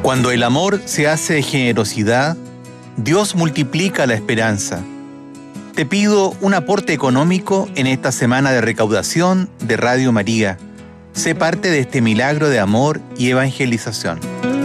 Cuando el amor se hace de generosidad, Dios multiplica la esperanza. Te pido un aporte económico en esta semana de recaudación de Radio María. Sé parte de este milagro de amor y evangelización.